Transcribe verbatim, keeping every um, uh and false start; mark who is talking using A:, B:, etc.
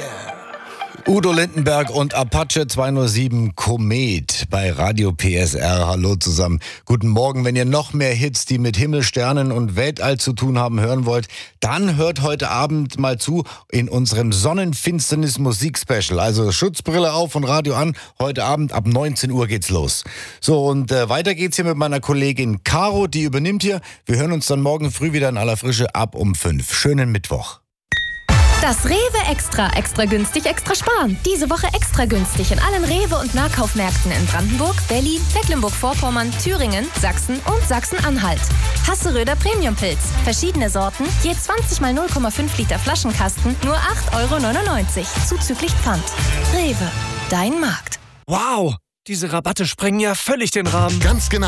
A: Udo Lindenberg und Apache zweihundertsieben Komet bei Radio P S R. Hallo zusammen. Guten Morgen. Wenn ihr noch mehr Hits, die mit Himmel, Sternen und Weltall zu tun haben, hören wollt, dann hört heute Abend mal zu in unserem Sonnenfinsternis-Musik-Special. Also Schutzbrille auf und Radio an. Heute Abend ab neunzehn Uhr geht's los. So, und äh, weiter geht's hier mit meiner Kollegin Caro, die übernimmt hier. Wir hören uns dann morgen früh wieder in aller Frische ab um fünf. Schönen Mittwoch.
B: Das Rewe Extra. Extra günstig, extra sparen. Diese Woche extra günstig in allen Rewe- und Nahkaufmärkten in Brandenburg, Berlin, Mecklenburg-Vorpommern, Thüringen, Sachsen und Sachsen-Anhalt. Hasseröder Premiumpilz. Verschiedene Sorten, je zwanzig mal null Komma fünf Liter Flaschenkasten, nur acht Euro neunundneunzig. Zuzüglich Pfand. Rewe. Dein Markt.
C: Wow, diese Rabatte sprengen ja völlig den Rahmen.
D: Ganz genau.